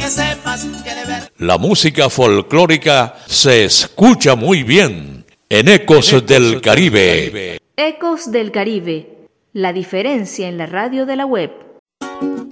sepas que de verdad. La música folclórica se escucha muy bien en Ecos del Caribe. Ecos del Caribe, la diferencia en la radio de la web.